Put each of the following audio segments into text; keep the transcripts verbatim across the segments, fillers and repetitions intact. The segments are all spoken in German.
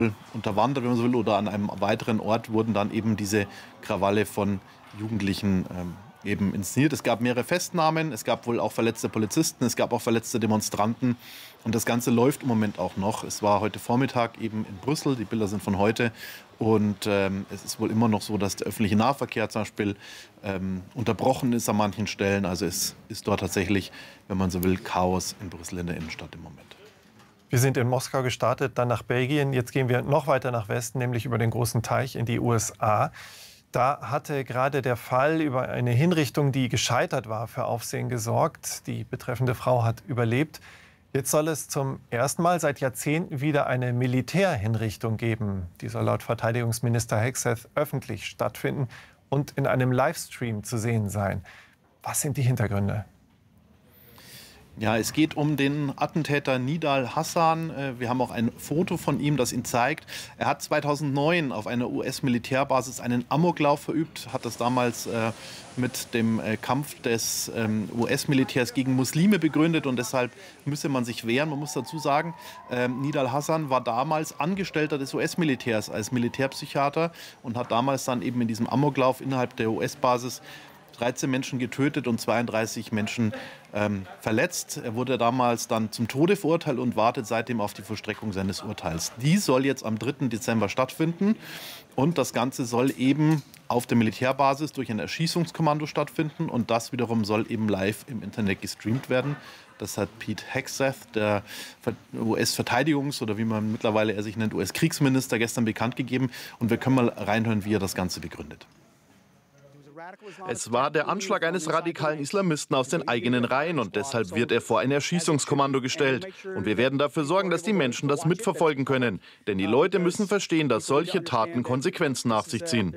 unterwandert, wenn man so will, oder an einem weiteren Ort wurden dann eben diese Krawalle von Jugendlichen ähm, eben inszeniert. Es gab mehrere Festnahmen, es gab wohl auch verletzte Polizisten, es gab auch verletzte Demonstranten und das Ganze läuft im Moment auch noch. Es war heute Vormittag eben in Brüssel, die Bilder sind von heute und ähm, es ist wohl immer noch so, dass der öffentliche Nahverkehr zum Beispiel ähm, unterbrochen ist an manchen Stellen. Also es ist dort tatsächlich, wenn man so will, Chaos in Brüssel in der Innenstadt im Moment. Wir sind in Moskau gestartet, dann nach Belgien. Jetzt gehen wir noch weiter nach Westen, nämlich über den großen Teich in die U S A. Da hatte gerade der Fall über eine Hinrichtung, die gescheitert war, für Aufsehen gesorgt. Die betreffende Frau hat überlebt. Jetzt soll es zum ersten Mal seit Jahrzehnten wieder eine Militärhinrichtung geben. Die soll laut Verteidigungsminister Hegseth öffentlich stattfinden und in einem Livestream zu sehen sein. Was sind die Hintergründe? Ja, es geht um den Attentäter Nidal Hasan. Wir haben auch ein Foto von ihm, das ihn zeigt. Er hat zweitausendneun auf einer U S-Militärbasis einen Amoklauf verübt, hat das damals äh, mit dem äh, Kampf des ähm, U S-Militärs gegen Muslime begründet und deshalb müsse man sich wehren. Man muss dazu sagen, äh, Nidal Hasan war damals Angestellter des U S-Militärs als Militärpsychiater und hat damals dann eben in diesem Amoklauf innerhalb der U S-Basis dreizehn Menschen getötet und zweiunddreißig Menschen ähm, verletzt. Er wurde damals dann zum Tode verurteilt und wartet seitdem auf die Vollstreckung seines Urteils. Die soll jetzt am dritten Dezember stattfinden und das Ganze soll eben auf der Militärbasis durch ein Erschießungskommando stattfinden und das wiederum soll eben live im Internet gestreamt werden. Das hat Pete Hegseth, der U S-Verteidigungs- oder wie man mittlerweile er sich nennt, U S-Kriegsminister, gestern bekannt gegeben und wir können mal reinhören, wie er das Ganze begründet. Es war der Anschlag eines radikalen Islamisten aus den eigenen Reihen und deshalb wird er vor ein Erschießungskommando gestellt. Und wir werden dafür sorgen, dass die Menschen das mitverfolgen können. Denn die Leute müssen verstehen, dass solche Taten Konsequenzen nach sich ziehen.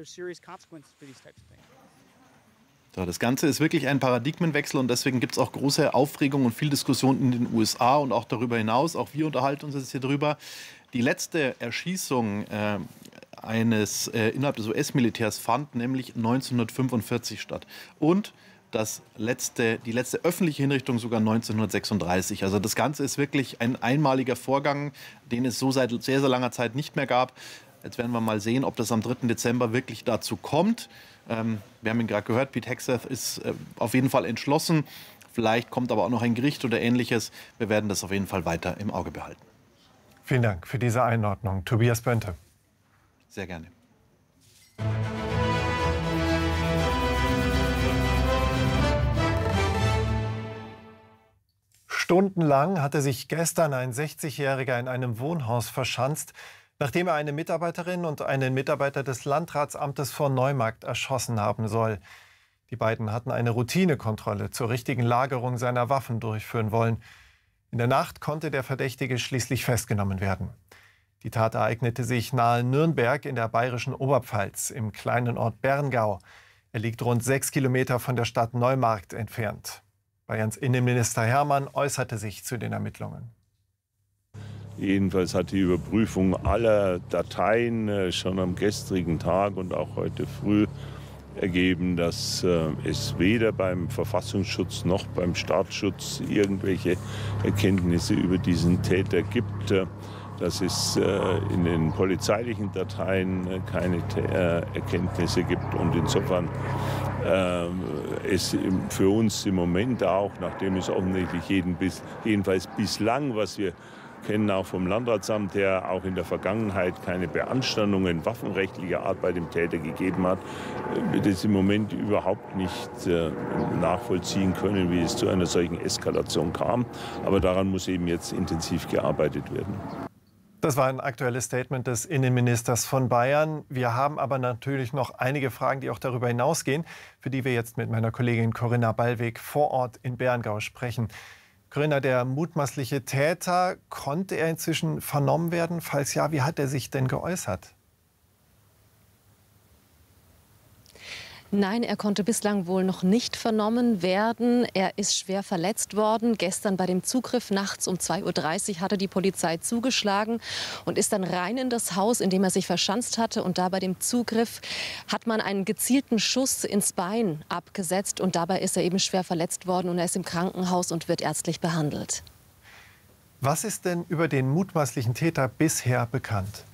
So, das Ganze ist wirklich ein Paradigmenwechsel und deswegen gibt es auch große Aufregung und viel Diskussion in den U S A und auch darüber hinaus. Auch wir unterhalten uns jetzt hier drüber. Die letzte Erschießung äh, eines äh, innerhalb des U S-Militärs fand nämlich neunzehnhundertfünfundvierzig statt. Und das letzte, die letzte öffentliche Hinrichtung sogar neunzehnhundertsechsunddreißig. Also das Ganze ist wirklich ein einmaliger Vorgang, den es so seit sehr, sehr langer Zeit nicht mehr gab. Jetzt werden wir mal sehen, ob das am dritten Dezember wirklich dazu kommt. Ähm, wir haben ihn gerade gehört, Pete Hegseth ist äh, auf jeden Fall entschlossen. Vielleicht kommt aber auch noch ein Gericht oder Ähnliches. Wir werden das auf jeden Fall weiter im Auge behalten. Vielen Dank für diese Einordnung. Tobias Bönte. Sehr gerne. Stundenlang hatte sich gestern ein sechzigjähriger in einem Wohnhaus verschanzt, nachdem er eine Mitarbeiterin und einen Mitarbeiter des Landratsamtes vor Neumarkt erschossen haben soll. Die beiden hatten eine Routinekontrolle zur richtigen Lagerung seiner Waffen durchführen wollen. In der Nacht konnte der Verdächtige schließlich festgenommen werden. Die Tat ereignete sich nahe Nürnberg in der bayerischen Oberpfalz, im kleinen Ort Berngau. Er liegt rund sechs Kilometer von der Stadt Neumarkt entfernt. Bayerns Innenminister Hermann äußerte sich zu den Ermittlungen. Jedenfalls hat die Überprüfung aller Dateien schon am gestrigen Tag und auch heute früh ergeben, dass es weder beim Verfassungsschutz noch beim Staatsschutz irgendwelche Erkenntnisse über diesen Täter gibt. Dass es äh, in den polizeilichen Dateien äh, keine äh, Erkenntnisse gibt und insofern äh, es im, für uns im Moment auch, nachdem es offensichtlich jeden bis, jedenfalls bislang, was wir kennen auch vom Landratsamt her, auch in der Vergangenheit keine Beanstandungen waffenrechtlicher Art bei dem Täter gegeben hat, wird es im Moment überhaupt nicht äh, nachvollziehen können, wie es zu einer solchen Eskalation kam. Aber daran muss eben jetzt intensiv gearbeitet werden. Das war ein aktuelles Statement des Innenministers von Bayern. Wir haben aber natürlich noch einige Fragen, die auch darüber hinausgehen, für die wir jetzt mit meiner Kollegin Corinna Ballweg vor Ort in Berngau sprechen. Corinna, der mutmaßliche Täter, konnte er inzwischen vernommen werden? Falls ja, wie hat er sich denn geäußert? Nein, er konnte bislang wohl noch nicht vernommen werden. Er ist schwer verletzt worden. Gestern bei dem Zugriff nachts um zwei Uhr dreißig hatte die Polizei zugeschlagen und ist dann rein in das Haus, in dem er sich verschanzt hatte. Und da bei dem Zugriff hat man einen gezielten Schuss ins Bein abgesetzt. Und dabei ist er eben schwer verletzt worden und er ist im Krankenhaus und wird ärztlich behandelt. Was ist denn über den mutmaßlichen Täter bisher bekannt?